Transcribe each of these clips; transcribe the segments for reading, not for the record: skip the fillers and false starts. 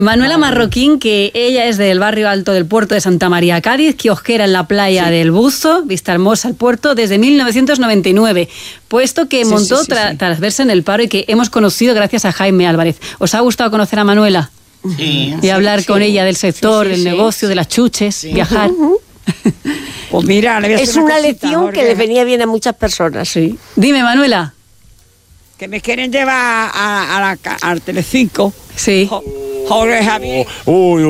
Manuela Marroquín, que ella es del barrio alto del puerto de Santa María, Cádiz, kiosquera en la playa del Buzo, vista hermosa al puerto, desde 1999, puesto que montó tras verse en el paro y que hemos conocido gracias a Jaime Álvarez. ¿Os ha gustado conocer a Manuela? Sí. Y hablar con ella del sector, del negocio, de las chuches, viajar. Pues mira, es una lección que les venía bien a muchas personas. Sí. Dime, Manuela. Que me quieren llevar al Telecinco. Sí. Jorge Javier. Uy.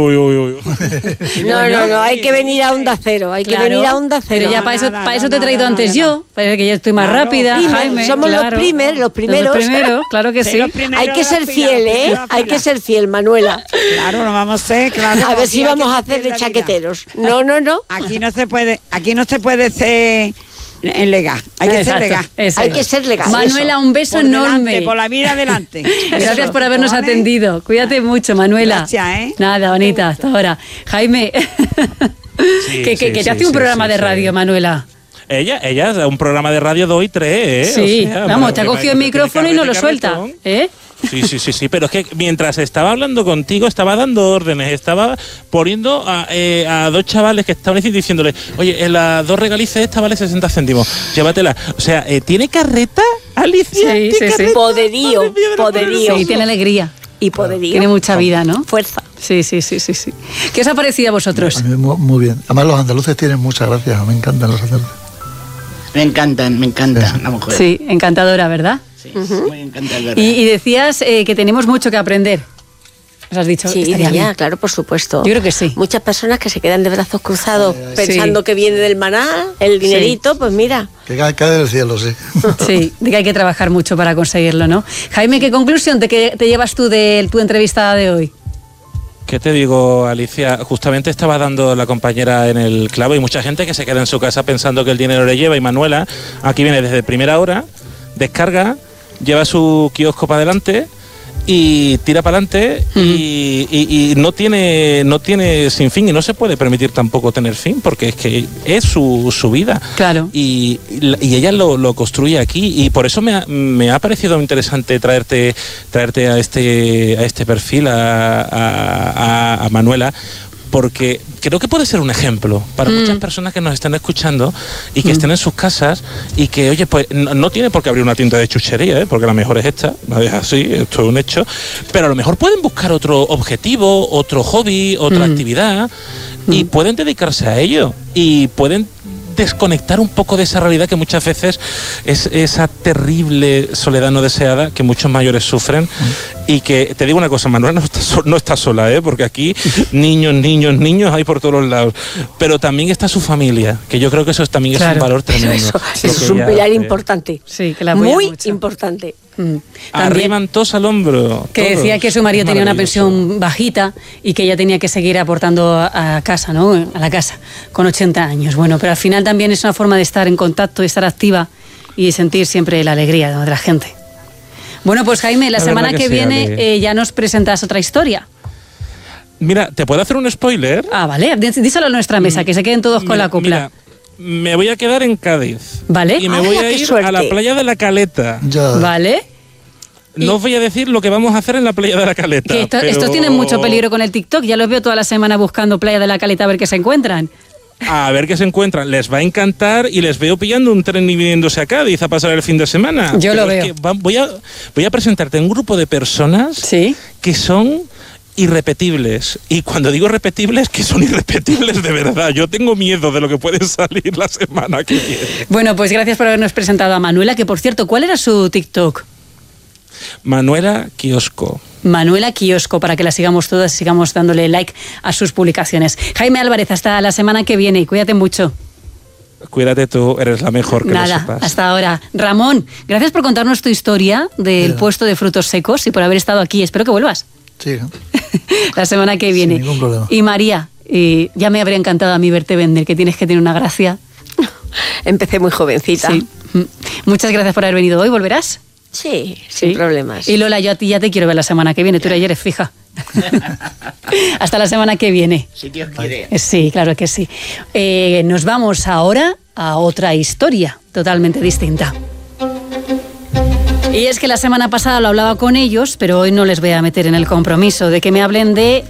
No, hay que venir a Onda Cero, hay que venir a Onda Cero. Pero ya para eso te he traído antes yo, para que yo estoy más rápida, Jaime. Somos los primeros. Los primeros, claro que sí. Hay que ser fiel, hay que ser fiel, Manuela. Claro, lo vamos a hacer, claro. A ver si vamos a hacer de chaqueteros. No. Aquí no se puede ser legal. Hay que ser legal. Hay que ser legal. Manuela, un beso enorme. Por la vida adelante. Gracias por habernos atendido. Cuídate mucho, Manuela. Gracias, Nada, bonita, hasta ahora. Jaime, que te hace un programa de radio, Manuela. Ella es un programa de radio 2 y 3, ¿eh? Sí, o sea, vamos, te ha cogido el micrófono y no lo suelta, ¿eh? Sí, pero es que mientras estaba hablando contigo, estaba dando órdenes, estaba poniendo a dos chavales que estaban diciéndole, oye, en las 2 regalices esta vale 60 céntimos, llévatela. O sea, ¿tiene carreta, Alicia? Sí. Poderío. Sí, tiene alegría. Y poderío. Tiene mucha vida, ¿no? Fuerza. Sí. ¿Qué os ha parecido a vosotros? A mí muy bien. Además, los andaluces tienen mucha gracia, me encantan los andaluces. Me encanta la mujer. Sí, encantadora, ¿verdad? Sí, muy encantadora. Y decías que tenemos mucho que aprender. ¿Os has dicho? Sí, ya, claro, por supuesto. Yo creo que sí. Muchas personas que se quedan de brazos cruzados pensando que viene del maná, el dinerito, pues mira. Que cae del cielo, sí. Sí, de que hay que trabajar mucho para conseguirlo, ¿no? Jaime, ¿qué conclusión te llevas tú de tu entrevista de hoy? ¿Qué te digo, Alicia? Justamente estaba dando la compañera en el clavo y mucha gente que se queda en su casa pensando que el dinero le lleva, y Manuela aquí viene desde primera hora, descarga, lleva su kiosco para adelante y tira para adelante y no tiene sin fin, y no se puede permitir tampoco tener fin, porque es que es su vida. Claro. Y ella lo construye aquí, y por eso me ha parecido interesante traerte a este perfil a Manuela, porque creo que puede ser un ejemplo para muchas personas que nos están escuchando y que estén en sus casas y que, oye, pues no tiene por qué abrir una tienda de chuchería, porque la mejor es esta, es así, esto es un hecho, pero a lo mejor pueden buscar otro objetivo, otro hobby, otra actividad, y pueden dedicarse a ello, y pueden desconectar un poco de esa realidad que muchas veces es esa terrible soledad no deseada que muchos mayores sufren. Y que, te digo una cosa, Manuela no está sola, porque aquí niños hay por todos lados, pero también está su familia, que yo creo que eso también es un valor tremendo. Eso es un pilar importante, sí, que la muy mucho. Importante. Arriban todos al hombro. Que todos. decía que su marido tenía una pensión bajita y que ella tenía que seguir aportando a casa, ¿no? A la casa, con 80 años. Bueno, pero al final también es una forma de estar en contacto, de estar activa y sentir siempre la alegría de la gente. Bueno, pues Jaime, la semana que viene ya nos presentas otra historia. Mira, ¿te puedo hacer un spoiler? Ah, vale, díselo a nuestra mesa, que se queden todos con la copla. Mira, me voy a quedar en Cádiz. ¿Vale? Y me voy a ir a la playa de la Caleta. Ya. ¿Vale? No os voy a decir lo que vamos a hacer en la playa de la Caleta. Que estos tienen mucho peligro con el TikTok. Ya los veo toda la semana buscando playa de la Caleta a ver qué se encuentran. A ver qué se encuentran. Les va a encantar, y les veo pillando un tren y viniéndose a Cádiz a pasar el fin de semana. Yo lo veo. Es que voy a presentarte un grupo de personas que son irrepetibles. Y cuando digo repetibles, que son irrepetibles de verdad. Yo tengo miedo de lo que puede salir la semana que viene. Bueno, pues gracias por habernos presentado a Manuela, que por cierto, ¿cuál era su TikTok? Manuela Kiosco. Manuela Kiosco, para que la sigamos todas y sigamos dándole like a sus publicaciones. Jaime Álvarez, hasta la semana que viene. Cuídate mucho. Cuídate tú, eres la mejor, que Nada, lo sepas. hasta ahora. Ramón, gracias por contarnos tu historia del puesto de frutos secos y por haber estado aquí. Espero que vuelvas. Sí. La semana que viene. Sin ningún problema. Y María, ya me habría encantado a mí verte vender, que tienes que tener una gracia. Empecé muy jovencita. Sí. Muchas gracias por haber venido hoy. ¿Volverás? Sí, sin problemas. Y Lola, yo a ti ya te quiero ver la semana que viene. Tú eres fija. Hasta la semana que viene. Si Dios quiere. Sí, claro que sí. Nos vamos ahora a otra historia totalmente distinta. Y es que la semana pasada lo hablaba con ellos, pero hoy no les voy a meter en el compromiso de que me hablen de